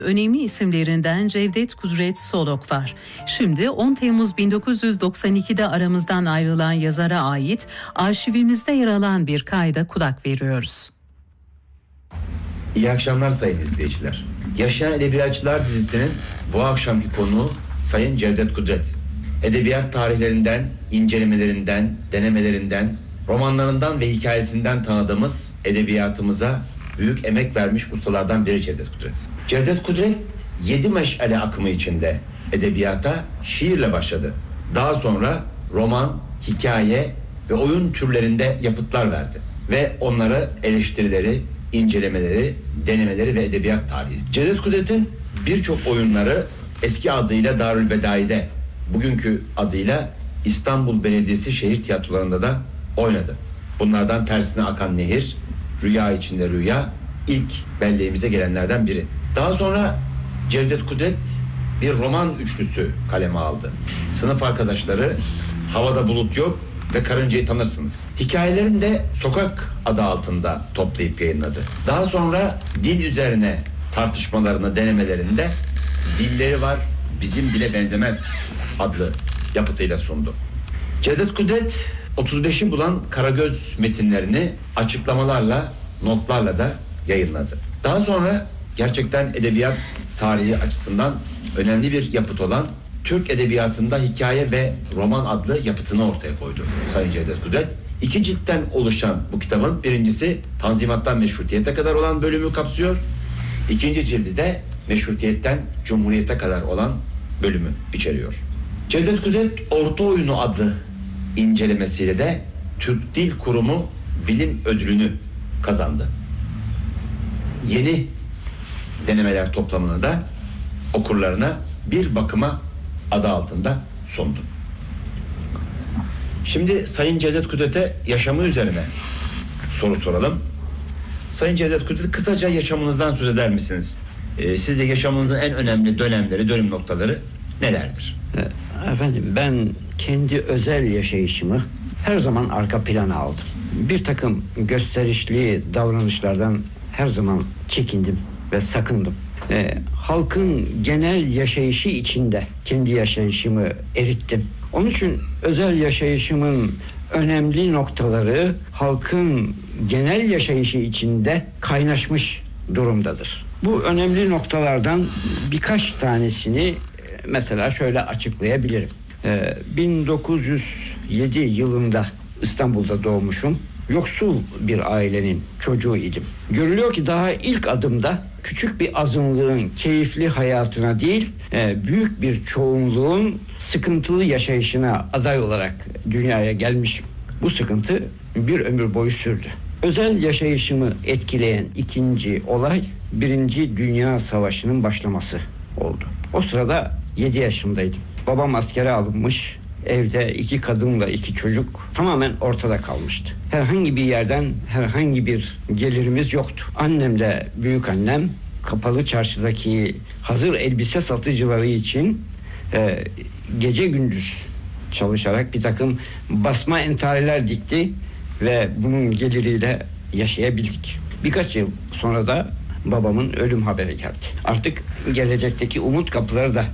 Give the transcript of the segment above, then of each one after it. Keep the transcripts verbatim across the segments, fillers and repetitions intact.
Önemli isimlerinden Cevdet Kudret Solok var. Şimdi on Temmuz bin dokuz yüz doksan ikide aramızdan ayrılan yazara ait arşivimizde yer alan bir kayda kulak veriyoruz. İyi akşamlar sayın izleyiciler. Yaşayan Edebiyatçılar dizisinin bu akşamki konuğu Sayın Cevdet Kudret. Edebiyat tarihlerinden, incelemelerinden, denemelerinden, romanlarından ve hikayesinden tanıdığımız edebiyatımıza büyük emek vermiş ustalardan biri Cevdet Kudret. Cevdet Kudret yedi meşale akımı içinde edebiyata şiirle başladı. Daha sonra roman, hikaye ve oyun türlerinde yapıtlar verdi. Ve onları eleştirileri, incelemeleri, denemeleri ve edebiyat tarihi. Cevdet Kudret'in birçok oyunları eski adıyla Darülbedai'de, bugünkü adıyla İstanbul Belediyesi şehir tiyatrolarında da oynadı. Bunlardan Tersine Akan Nehir, Rüya İçinde Rüya ilk belleğimize gelenlerden biri. Daha sonra Cevdet Kudret bir roman üçlüsü kaleme aldı. Sınıf Arkadaşları, Havada Bulut Yok ve Karıncayı Tanırsınız. Hikayelerini de Sokak adı altında toplayıp yayınladı. Daha sonra dil üzerine tartışmalarını, denemelerinde Dilleri Var Bizim Dile Benzemez adlı yapıtıyla sundu. Cevdet Kudret otuz beşi bulan Karagöz metinlerini açıklamalarla, notlarla da yayınladı. Daha sonra gerçekten edebiyat tarihi açısından önemli bir yapıt olan Türk Edebiyatı'nda Hikaye ve Roman adlı yapıtını ortaya koydu Sayın Cevdet Kudret. İki ciltten oluşan bu kitabın birincisi Tanzimat'tan Meşrutiyet'e kadar olan bölümü kapsıyor. İkinci cildi de Meşrutiyet'ten Cumhuriyet'e kadar olan bölümü içeriyor. Cevdet Kudret Orta Oyunu adlı incelemesiyle de Türk Dil Kurumu Bilim Ödülünü kazandı. Yeni denemeler toplamını da okurlarına Bir Bakıma adı altında sundu. Şimdi Sayın Cevdet Kudret'e yaşamı üzerine soru soralım. Sayın Cevdet Kudret, kısaca yaşamınızdan söz eder misiniz? Ee, sizce yaşamınızın en önemli dönemleri, dönüm noktaları nelerdir? Efendim, ben kendi özel yaşayışımı her zaman arka plana aldım. Bir takım gösterişli davranışlardan her zaman çekindim ve sakındım. Ee, halkın genel yaşayışı içinde kendi yaşayışımı erittim. Onun için özel yaşayışımın önemli noktaları halkın genel yaşayışı içinde kaynaşmış durumdadır. Bu önemli noktalardan birkaç tanesini mesela şöyle açıklayabilirim. Ee, bin dokuz yüz yedi yılında İstanbul'da doğmuşum. Yoksul bir ailenin çocuğu idim. Görülüyor ki daha ilk adımda küçük bir azınlığın keyifli hayatına değil, büyük bir çoğunluğun sıkıntılı yaşayışına aday olarak dünyaya gelmişim. Bu sıkıntı bir ömür boyu sürdü. Özel yaşayışımı etkileyen ikinci olay Birinci Dünya Savaşı'nın başlaması oldu. O sırada yedi yaşındaydım. Babam askere alınmış. Evde iki kadınla iki çocuk tamamen ortada kalmıştı. Herhangi bir yerden herhangi bir gelirimiz yoktu. Annem de büyük annem kapalı çarşıdaki hazır elbise satıcıları için e, gece gündüz çalışarak bir takım basma entareler dikti ve bunun geliriyle yaşayabildik. Birkaç yıl sonra da babamın ölüm haberi geldi. Artık gelecekteki umut kapıları da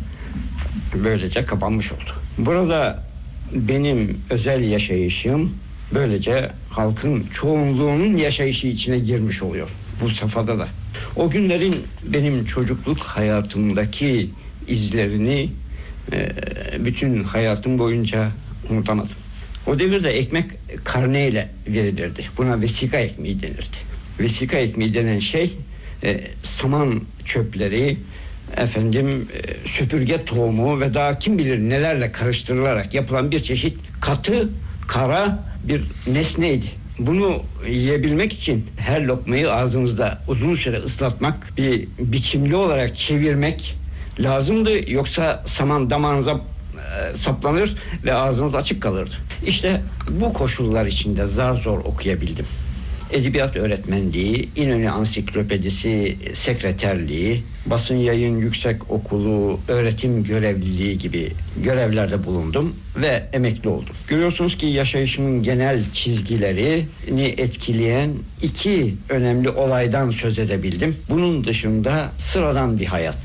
böylece kapanmış oldu. Burada benim özel yaşayışım böylece halkın çoğunluğunun yaşayışı içine girmiş oluyor bu safhada da. O günlerin benim çocukluk hayatımdaki izlerini e, bütün hayatım boyunca unutamadım. O devirde ekmek karneyle verilirdi. Buna vesika ekmeği denirdi. Vesika ekmeği denen şey e, saman çöpleri, efendim e, süpürge tohumu ve daha kim bilir nelerle karıştırılarak yapılan bir çeşit katı, kara bir nesneydi. Bunu yiyebilmek için her lokmayı ağzınızda uzun süre ıslatmak, bir biçimli olarak çevirmek lazımdı. Yoksa saman damağınıza e, saplanır ve ağzınız açık kalırdı. İşte bu koşullar içinde zar zor okuyabildim. Edebiyat öğretmenliği, İnönü Ansiklopedisi sekreterliği, basın yayın yüksek okulu, öğretim görevliliği gibi görevlerde bulundum ve emekli oldum. Görüyorsunuz ki yaşayışımın genel çizgilerini etkileyen iki önemli olaydan söz edebildim. Bunun dışında sıradan bir hayat